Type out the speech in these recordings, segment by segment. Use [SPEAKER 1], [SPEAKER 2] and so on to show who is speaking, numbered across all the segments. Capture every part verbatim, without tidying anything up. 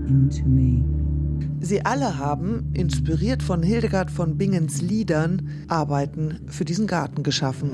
[SPEAKER 1] into me.
[SPEAKER 2] Sie alle haben, inspiriert von Hildegard von Bingens Liedern, Arbeiten für diesen Garten geschaffen.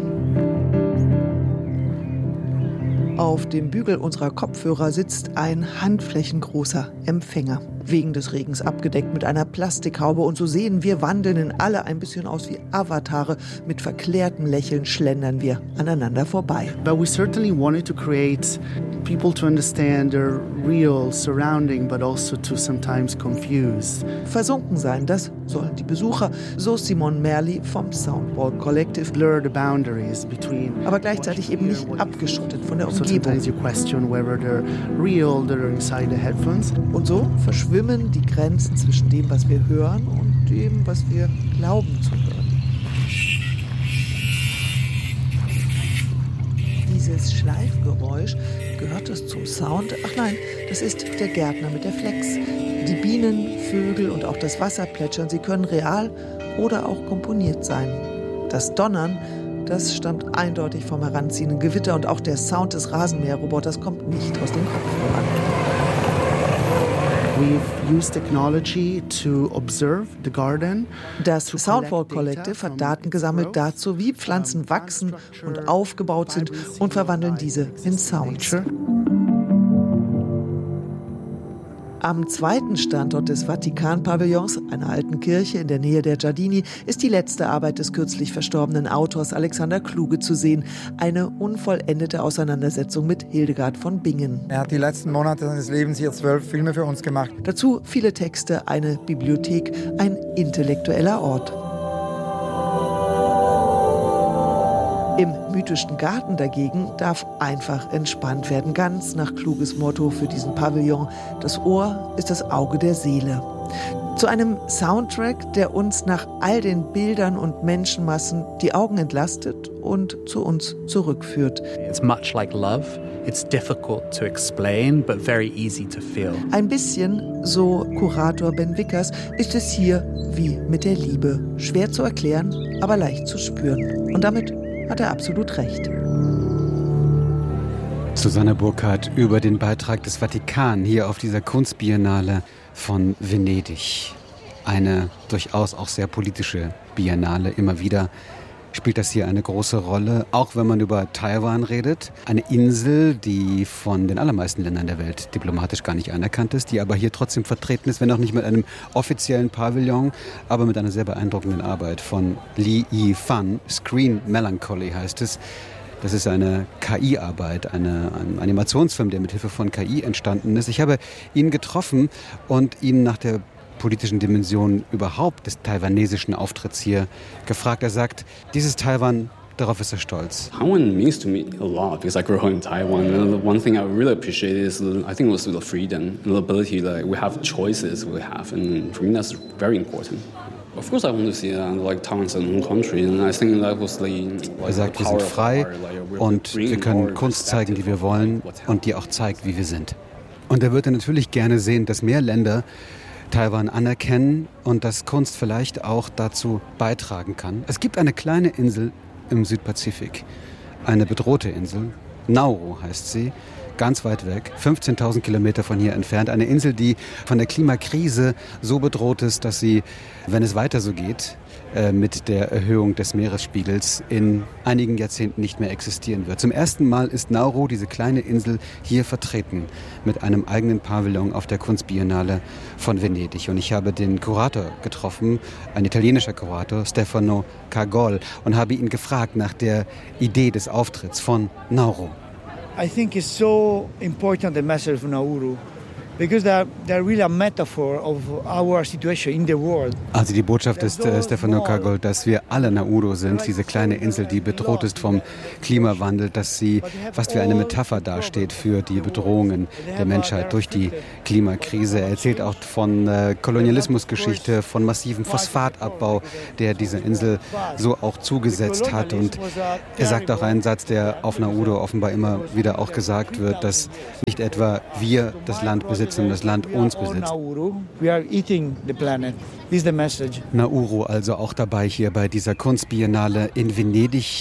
[SPEAKER 2] Auf dem Bügel unserer Kopfhörer sitzt ein handflächengroßer Empfänger, wegen des Regens abgedeckt mit einer Plastikhaube. Und so sehen wir Wandelnden alle ein bisschen aus wie Avatare. Mit verklärtem Lächeln schlendern wir aneinander vorbei.
[SPEAKER 3] But we certainly wanted to create people to understand their real surrounding, but also to sometimes confuse.
[SPEAKER 2] Versunken sein, das sollen die Besucher, so Simon Merli vom Soundwall Collective.
[SPEAKER 3] Blur the boundaries between.
[SPEAKER 2] Aber gleichzeitig eben nicht abgeschottet von der Umgebung.
[SPEAKER 3] So sometimes you question whether they're real, they're inside the headphones.
[SPEAKER 2] Und so verschwimmen die Grenzen zwischen dem, was wir hören, und dem, was wir glauben zu hören. Dieses Schleifgeräusch, gehört es zum Sound? Ach nein, das ist der Gärtner mit der Flex. Die Bienen, Vögel und auch das Wasser plätschern, sie können real oder auch komponiert sein. Das Donnern, das stammt eindeutig vom heranziehenden Gewitter, und auch der Sound des Rasenmäherroboters kommt nicht aus den Kopfhörern.
[SPEAKER 3] We've used technology to observe the garden.
[SPEAKER 2] Das Soundwall Collective hat Daten gesammelt dazu, wie Pflanzen wachsen und aufgebaut sind, und verwandeln diese in Sounds. Am zweiten Standort des Vatikan-Pavillons, einer alten Kirche in der Nähe der Giardini, ist die letzte Arbeit des kürzlich verstorbenen Autors Alexander Kluge zu sehen. Eine unvollendete Auseinandersetzung mit Hildegard von Bingen.
[SPEAKER 4] Er hat die letzten Monate seines Lebens hier zwölf Filme für uns gemacht.
[SPEAKER 2] Dazu viele Texte, eine Bibliothek, ein intellektueller Ort. Im mythischen Garten dagegen darf einfach entspannt werden, ganz nach Kluges Motto für diesen Pavillon. Das Ohr ist das Auge der Seele. Zu einem Soundtrack, der uns nach all den Bildern und Menschenmassen die Augen entlastet und zu uns zurückführt.
[SPEAKER 5] It's much like love. It's difficult to explain, but very easy to feel.
[SPEAKER 2] Ein bisschen, so Kurator Ben Wickers, ist es hier wie mit der Liebe. Schwer zu erklären, aber leicht zu spüren. Und damit hat er absolut recht.
[SPEAKER 6] Susanne Burkhardt über den Beitrag des Vatikan hier auf dieser Kunstbiennale von Venedig. Eine durchaus auch sehr politische Biennale. Immer wieder spielt das hier eine große Rolle, auch wenn man über Taiwan redet. Eine Insel, die von den allermeisten Ländern der Welt diplomatisch gar nicht anerkannt ist, die aber hier trotzdem vertreten ist, wenn auch nicht mit einem offiziellen Pavillon, aber mit einer sehr beeindruckenden Arbeit von Li Yifan. Screen Melancholy heißt es. Das ist eine K I-Arbeit, eine, ein Animationsfilm, der mit Hilfe von K I entstanden ist. Ich habe ihn getroffen und ihn nach der politischen Dimension überhaupt des taiwanesischen Auftritts hier gefragt. Er sagt, dieses Taiwan, darauf ist er stolz.
[SPEAKER 7] Taiwan means to me a lot because I grew up in Taiwan. And one thing I really appreciate is I think it was the freedom, the ability that we have choices we have, and for me that's very important. Of course I want to see uh, like Taiwan as a own country, and I think that was the.
[SPEAKER 6] Er sagt, wir sind frei und wir können Kunst zeigen, die wir wollen, und die auch zeigt, wie wir sind. Und er würde natürlich gerne sehen, dass mehr Länder Taiwan anerkennen und dass Kunst vielleicht auch dazu beitragen kann. Es gibt eine kleine Insel im Südpazifik, eine bedrohte Insel, Nauru heißt sie, ganz weit weg, fünfzehntausend Kilometer von hier entfernt. Eine Insel, die von der Klimakrise so bedroht ist, dass sie, wenn es weiter so geht, äh, mit der Erhöhung des Meeresspiegels in einigen Jahrzehnten nicht mehr existieren wird. Zum ersten Mal ist Nauru, diese kleine Insel, hier vertreten mit einem eigenen Pavillon auf der Kunstbiennale von Venedig. Und ich habe den Kurator getroffen, ein italienischer Kurator, Stefano Cagol, und habe ihn gefragt nach der Idee des Auftritts von Nauru.
[SPEAKER 8] I think it's so important, the message of Nauru, because they're, they're really a metaphor of our situation in the world.
[SPEAKER 6] Also die Botschaft ist, äh, Stefano Cagol, dass wir alle Nauru sind, diese kleine Insel, die bedroht ist vom Klimawandel, dass sie fast wie eine Metapher dasteht für die Bedrohungen der Menschheit durch die Klimakrise. Er erzählt auch von äh, Kolonialismusgeschichte, von massivem Phosphatabbau, der diese Insel so auch zugesetzt hat. Und er sagt auch einen Satz, der auf Nauru offenbar immer wieder auch gesagt wird, dass nicht etwa wir das Land besitzen, das Land uns besitzt. Nauru also auch dabei hier bei dieser Kunstbiennale in Venedig.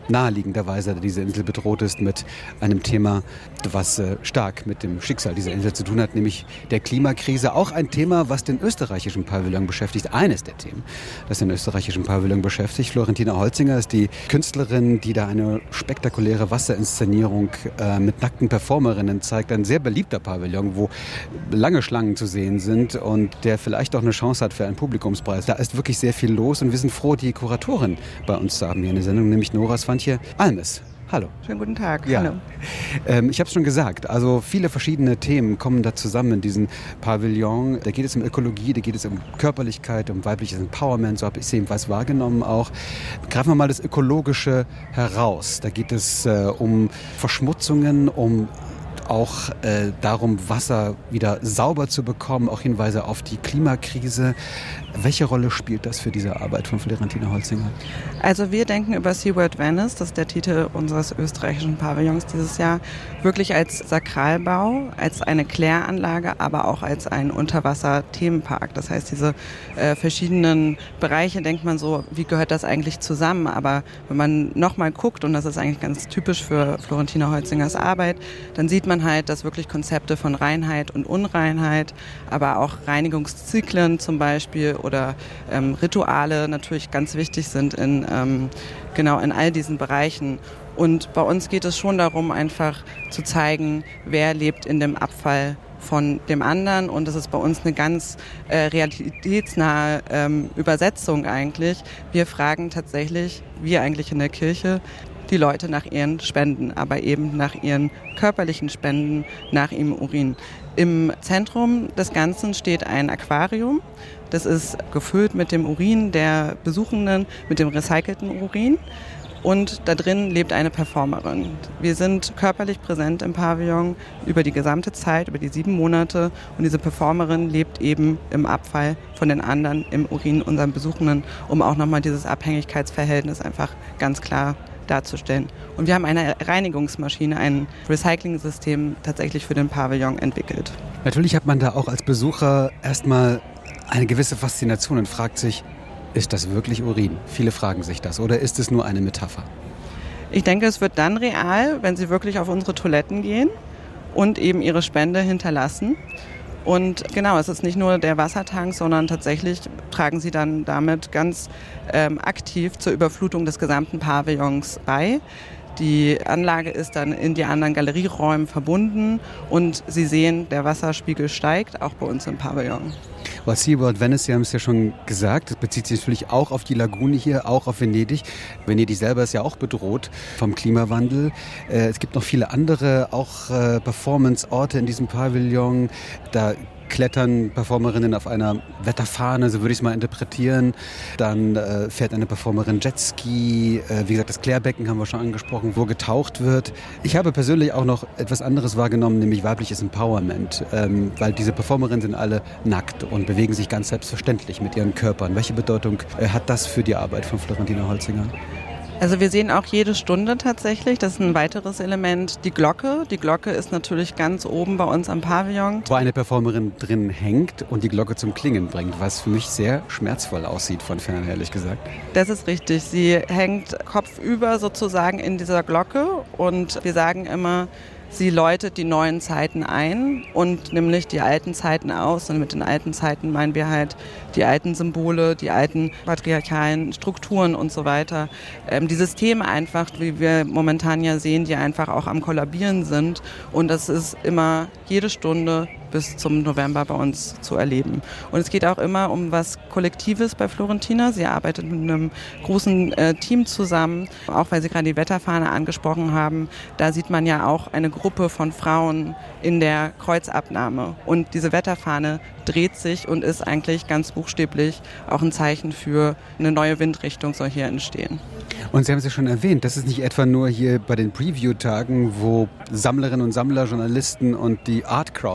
[SPEAKER 6] naheliegenderweise diese Insel bedroht ist mit einem Thema, was äh, stark mit dem Schicksal dieser Insel zu tun hat, nämlich der Klimakrise. Auch ein Thema, was den österreichischen Pavillon beschäftigt. Eines der Themen, das den österreichischen Pavillon beschäftigt. Florentina Holzinger ist die Künstlerin, die da eine spektakuläre Wasserinszenierung äh, mit nackten Performerinnen zeigt. Ein sehr beliebter Pavillon, wo lange Schlangen zu sehen sind und der vielleicht auch eine Chance hat für einen Publikumspreis. Da ist wirklich sehr viel los und wir sind froh, die Kuratorin bei uns zu haben hier in der Sendung, nämlich Nora Svantje Almes. Hallo.
[SPEAKER 1] Schönen guten Tag.
[SPEAKER 6] Ja.
[SPEAKER 1] Hallo.
[SPEAKER 6] Ähm, ich habe es schon gesagt, also viele verschiedene Themen kommen da zusammen in diesem Pavillon. Da geht es um Ökologie, da geht es um Körperlichkeit, um weibliches Empowerment, so habe ich es jedenfalls wahrgenommen auch. Greifen wir mal das Ökologische heraus. Da geht es äh, um Verschmutzungen, um auch äh, darum, Wasser wieder sauber zu bekommen, auch Hinweise auf die Klimakrise. Welche Rolle spielt das für diese Arbeit von Florentina Holzinger?
[SPEAKER 1] Also wir denken über SeaWorld Venice, das ist der Titel unseres österreichischen Pavillons dieses Jahr, wirklich als Sakralbau, als eine Kläranlage, aber auch als ein Unterwasser-Themenpark. Das heißt, diese äh, verschiedenen Bereiche, denkt man so, wie gehört das eigentlich zusammen? Aber wenn man nochmal guckt, und das ist eigentlich ganz typisch für Florentina Holzingers Arbeit, dann sieht man halt, dass wirklich Konzepte von Reinheit und Unreinheit, aber auch Reinigungszyklen zum Beispiel oder ähm, Rituale natürlich ganz wichtig sind in, ähm, genau in all diesen Bereichen. Und bei uns geht es schon darum, einfach zu zeigen, wer lebt in dem Abfall von dem anderen. Und das ist bei uns eine ganz äh, realitätsnahe ähm, Übersetzung eigentlich. Wir fragen tatsächlich, wir eigentlich in der Kirche, die Leute nach ihren Spenden, aber eben nach ihren körperlichen Spenden, nach ihrem Urin. Im Zentrum des Ganzen steht ein Aquarium. Das ist gefüllt mit dem Urin der Besuchenden, mit dem recycelten Urin. Und da drin lebt eine Performerin. Wir sind körperlich präsent im Pavillon über die gesamte Zeit, über die sieben Monate. Und diese Performerin lebt eben im Abfall von den anderen, im Urin unserer Besuchenden, um auch nochmal dieses Abhängigkeitsverhältnis einfach ganz klar darzustellen. Und wir haben eine Reinigungsmaschine, ein Recycling-System tatsächlich für den Pavillon entwickelt.
[SPEAKER 6] Natürlich hat man da auch als Besucher erstmal eine gewisse Faszination und fragt sich, ist das wirklich Urin? Viele fragen sich das. Oder ist es nur eine Metapher?
[SPEAKER 1] Ich denke, es wird dann real, wenn Sie wirklich auf unsere Toiletten gehen und eben Ihre Spende hinterlassen. Und genau, es ist nicht nur der Wassertank, sondern tatsächlich tragen Sie dann damit ganz ähm, aktiv zur Überflutung des gesamten Pavillons bei. Die Anlage ist dann in die anderen Galerieräume verbunden und Sie sehen, der Wasserspiegel steigt, auch bei uns im Pavillon.
[SPEAKER 6] Well, SeaWorld Venice, Sie haben es ja schon gesagt, das bezieht sich natürlich auch auf die Lagune hier, auch auf Venedig. Venedig selber ist ja auch bedroht vom Klimawandel. Äh, es gibt noch viele andere, auch äh, Performance-Orte in diesem Pavillon. Da klettern Performerinnen auf einer Wetterfahne, so würde ich es mal interpretieren. Dann äh, fährt eine Performerin Jetski. Äh, wie gesagt, das Klärbecken haben wir schon angesprochen, wo getaucht wird. Ich habe persönlich auch noch etwas anderes wahrgenommen, nämlich weibliches Empowerment. Ähm, weil diese Performerinnen sind alle nackt und bewegen sich ganz selbstverständlich mit ihren Körpern. Welche Bedeutung äh, hat das für die Arbeit von Florentina Holzinger?
[SPEAKER 1] Also wir sehen auch jede Stunde tatsächlich, das ist ein weiteres Element, die Glocke. Die Glocke ist natürlich ganz oben bei uns am Pavillon.
[SPEAKER 6] Wo eine Performerin drin hängt und die Glocke zum Klingen bringt, was für mich sehr schmerzvoll aussieht von fern, ehrlich gesagt.
[SPEAKER 1] Das ist richtig. Sie hängt kopfüber sozusagen in dieser Glocke und wir sagen immer, sie läutet die neuen Zeiten ein und nämlich die alten Zeiten aus. Und mit den alten Zeiten meinen wir halt die alten Symbole, die alten patriarchalen Strukturen und so weiter. Ähm, die Systeme einfach, wie wir momentan ja sehen, die einfach auch am Kollabieren sind. Und das ist immer jede Stunde bis zum November bei uns zu erleben. Und es geht auch immer um was Kollektives bei Florentina. Sie arbeitet mit einem großen äh, Team zusammen, auch weil Sie gerade die Wetterfahne angesprochen haben. Da sieht man ja auch eine Gruppe von Frauen in der Kreuzabnahme. Und diese Wetterfahne dreht sich und ist eigentlich ganz buchstäblich auch ein Zeichen für eine neue Windrichtung soll hier entstehen.
[SPEAKER 6] Und Sie haben es ja schon erwähnt, das ist nicht etwa nur hier bei den Preview-Tagen, wo Sammlerinnen und Sammler, Journalisten und die Art-Crowd, sag ich mal,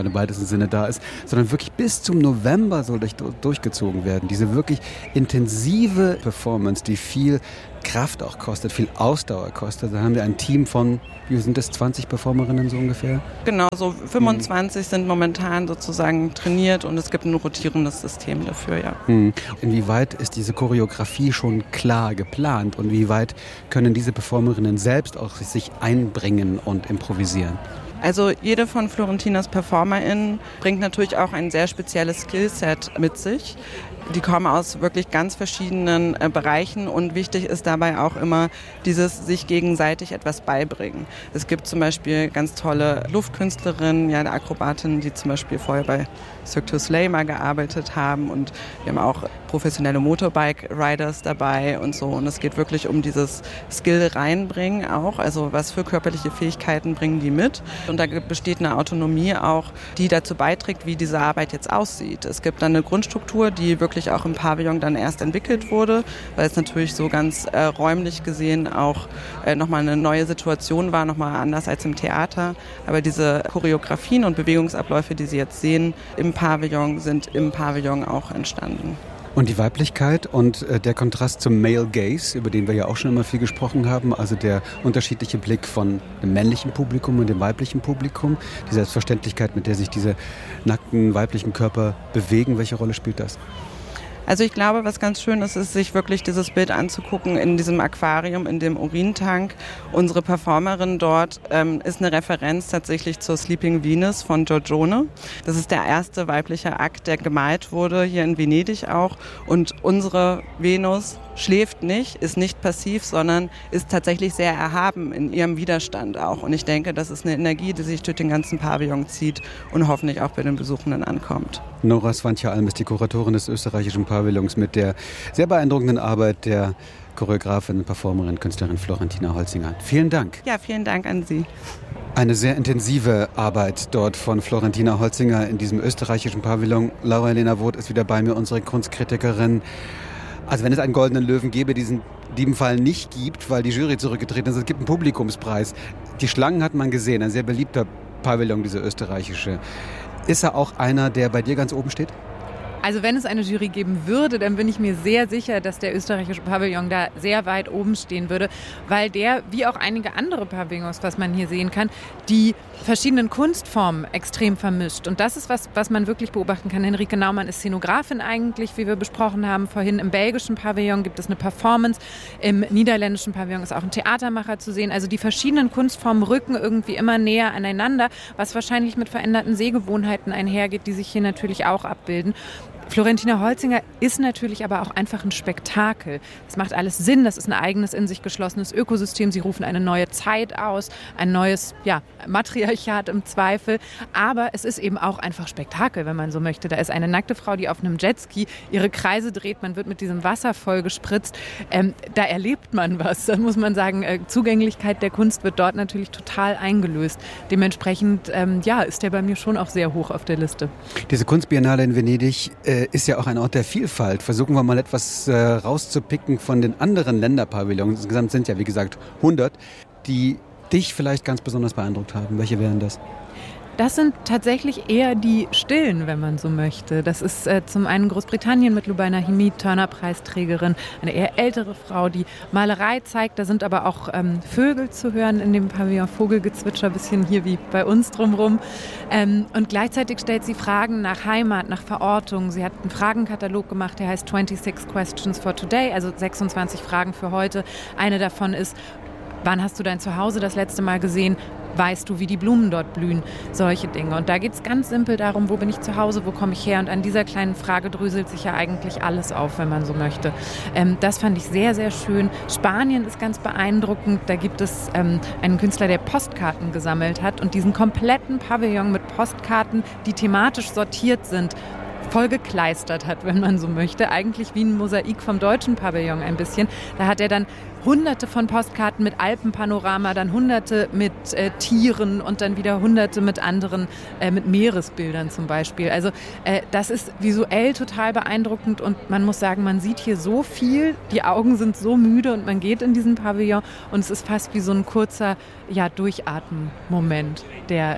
[SPEAKER 6] im weitesten Sinne da ist, sondern wirklich bis zum November soll durch, durchgezogen werden. Diese wirklich intensive Performance, die viel Kraft auch kostet, viel Ausdauer kostet. Da haben wir ein Team von, wie sind das, zwanzig Performerinnen so ungefähr?
[SPEAKER 1] Genau, so fünfundzwanzig hm. sind momentan sozusagen trainiert und es gibt ein rotierendes System dafür, ja.
[SPEAKER 6] Hm. Inwieweit ist diese Choreografie schon klar geplant und wie weit können diese Performerinnen selbst auch sich einbringen und improvisieren?
[SPEAKER 1] Also jede von Florentinas PerformerInnen bringt natürlich auch ein sehr spezielles Skillset mit sich. Die kommen aus wirklich ganz verschiedenen äh, Bereichen und wichtig ist dabei auch immer dieses sich gegenseitig etwas beibringen. Es gibt zum Beispiel ganz tolle Luftkünstlerinnen, ja, Akrobatinnen, die zum Beispiel vorher bei Cirque du Soleil mal gearbeitet haben und wir haben auch professionelle Motorbike-Riders dabei und so und es geht wirklich um dieses Skill reinbringen auch, also was für körperliche Fähigkeiten bringen die mit und da besteht eine Autonomie auch, die dazu beiträgt, wie diese Arbeit jetzt aussieht. Es gibt dann eine Grundstruktur, die wirklich auch im Pavillon dann erst entwickelt wurde, weil es natürlich so ganz äh, räumlich gesehen auch äh, nochmal eine neue Situation war, nochmal anders als im Theater. Aber diese Choreografien und Bewegungsabläufe, die Sie jetzt sehen im Pavillon, sind im Pavillon auch entstanden.
[SPEAKER 6] Und die Weiblichkeit und äh, der Kontrast zum Male Gaze, über den wir ja auch schon immer viel gesprochen haben, also der unterschiedliche Blick von dem männlichen Publikum und dem weiblichen Publikum, die Selbstverständlichkeit, mit der sich diese nackten weiblichen Körper bewegen, welche Rolle spielt das?
[SPEAKER 1] Also ich glaube, was ganz schön ist, ist, sich wirklich dieses Bild anzugucken in diesem Aquarium, in dem Urintank. Unsere Performerin dort ähm, ist eine Referenz tatsächlich zur Sleeping Venus von Giorgione. Das ist der erste weibliche Akt, der gemalt wurde, hier in Venedig auch. Und unsere Venus schläft nicht, ist nicht passiv, sondern ist tatsächlich sehr erhaben in ihrem Widerstand auch. Und ich denke, das ist eine Energie, die sich durch den ganzen Pavillon zieht und hoffentlich auch bei den Besuchenden ankommt.
[SPEAKER 6] Nora Svantje-Alm ist die Kuratorin des österreichischen Pavillons mit der sehr beeindruckenden Arbeit der Choreografin, Performerin, Künstlerin Florentina Holzinger. Vielen Dank.
[SPEAKER 1] Ja, vielen Dank an Sie.
[SPEAKER 6] Eine sehr intensive Arbeit dort von Florentina Holzinger in diesem österreichischen Pavillon. Laura-Helena Voth ist wieder bei mir, unsere Kunstkritikerin. Also wenn es einen goldenen Löwen gäbe, diesen diesem Fall nicht gibt, weil die Jury zurückgetreten ist, es gibt einen Publikumspreis. Die Schlangen hat man gesehen, ein sehr beliebter Pavillon, dieser österreichische. Ist er auch einer, der bei dir ganz oben steht?
[SPEAKER 9] Also wenn es eine Jury geben würde, dann bin ich mir sehr sicher, dass der österreichische Pavillon da sehr weit oben stehen würde, weil der, wie auch einige andere Pavillons, was man hier sehen kann, die verschiedenen Kunstformen extrem vermischt. Und das ist was, was man wirklich beobachten kann. Henrike Naumann ist Szenografin eigentlich, wie wir besprochen haben vorhin. Im belgischen Pavillon gibt es eine Performance, im niederländischen Pavillon ist auch ein Theatermacher zu sehen. Also die verschiedenen Kunstformen rücken irgendwie immer näher aneinander, was wahrscheinlich mit veränderten Sehgewohnheiten einhergeht, die sich hier natürlich auch abbilden. Florentina Holzinger ist natürlich aber auch einfach ein Spektakel. Es macht alles Sinn, das ist ein eigenes, in sich geschlossenes Ökosystem. Sie rufen eine neue Zeit aus, ein neues ja, Matriarchat im Zweifel. Aber es ist eben auch einfach Spektakel, wenn man so möchte. Da ist eine nackte Frau, die auf einem Jetski ihre Kreise dreht. Man wird mit diesem Wasser voll gespritzt. Ähm, da erlebt man was. Da muss man sagen, äh, Zugänglichkeit der Kunst wird dort natürlich total eingelöst. Dementsprechend ähm, ja, ist der bei mir schon auch sehr hoch auf der Liste.
[SPEAKER 6] Diese Kunstbiennale in Venedig äh, ist ja auch ein Ort der Vielfalt. Versuchen wir mal etwas äh, rauszupicken von den anderen Länderpavillons. Insgesamt sind ja, wie gesagt, hundert, die dich vielleicht ganz besonders beeindruckt haben. Welche wären das?
[SPEAKER 9] Das sind tatsächlich eher die Stillen, wenn man so möchte. Das ist äh, zum einen Großbritannien mit Lubaina Himid, Turner-Preisträgerin, eine eher ältere Frau, die Malerei zeigt. Da sind aber auch ähm, Vögel zu hören in dem Pavillon, Vogelgezwitscher, ein bisschen hier wie bei uns drumherum. Ähm, und gleichzeitig stellt sie Fragen nach Heimat, nach Verortung. Sie hat einen Fragenkatalog gemacht, der heißt twenty-six Questions for Today, also sechsundzwanzig Fragen für heute. Eine davon ist, wann hast du dein Zuhause das letzte Mal gesehen? Weißt du, wie die Blumen dort blühen? Solche Dinge. Und da geht es ganz simpel darum, wo bin ich zu Hause, wo komme ich her? Und an dieser kleinen Frage dröselt sich ja eigentlich alles auf, wenn man so möchte. Ähm, das fand ich sehr, sehr schön. Spanien ist ganz beeindruckend. Da gibt es ähm, einen Künstler, der Postkarten gesammelt hat und diesen kompletten Pavillon mit Postkarten, die thematisch sortiert sind, vollgekleistert hat, wenn man so möchte. Eigentlich wie ein Mosaik vom deutschen Pavillon ein bisschen. Da hat er dann hunderte von Postkarten mit Alpenpanorama, dann hunderte mit äh, Tieren und dann wieder hunderte mit anderen, äh, mit Meeresbildern zum Beispiel. Also äh, das ist visuell total beeindruckend und man muss sagen, man sieht hier so viel, die Augen sind so müde und man geht in diesen Pavillon und es ist fast wie so ein kurzer ja, Durchatmen-Moment, der, äh,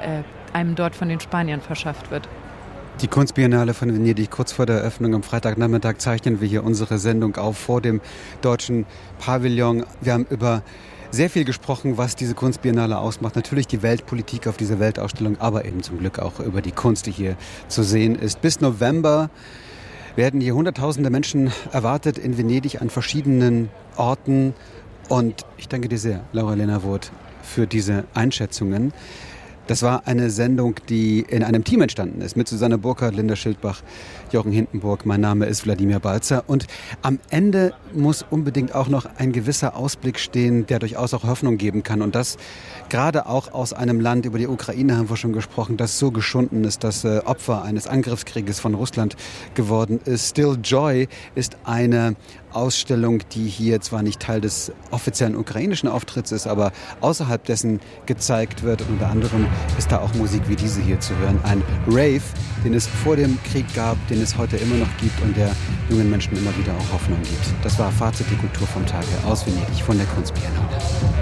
[SPEAKER 9] einem dort von den Spaniern verschafft wird.
[SPEAKER 6] Die Kunstbiennale von Venedig, kurz vor der Eröffnung am Freitagnachmittag zeichnen wir hier unsere Sendung auf vor dem deutschen Pavillon. Wir haben über sehr viel gesprochen, was diese Kunstbiennale ausmacht. Natürlich die Weltpolitik auf dieser Weltausstellung, aber eben zum Glück auch über die Kunst, die hier zu sehen ist. Bis November werden hier Hunderttausende Menschen erwartet in Venedig an verschiedenen Orten. Und ich danke dir sehr, Laura-Lena Woth, für diese Einschätzungen. Das war eine Sendung, die in einem Team entstanden ist, mit Susanne Burkhardt, Linda Schildbach, Jochen Hindenburg. Mein Name ist Wladimir Balzer. Und am Ende muss unbedingt auch noch ein gewisser Ausblick stehen, der durchaus auch Hoffnung geben kann. Und das gerade auch aus einem Land, über die Ukraine haben wir schon gesprochen, das so geschunden ist, das äh, Opfer eines Angriffskrieges von Russland geworden ist. Still Joy ist eine Ausstellung, die hier zwar nicht Teil des offiziellen ukrainischen Auftritts ist, aber außerhalb dessen gezeigt wird. Und unter anderem ist da auch Musik wie diese hier zu hören. Ein Rave, den es vor dem Krieg gab, den es heute immer noch gibt und der jungen Menschen immer wieder auch Hoffnung gibt. Das war Fazit, die Kultur vom Tage aus Venedig von der Kunstbiennale.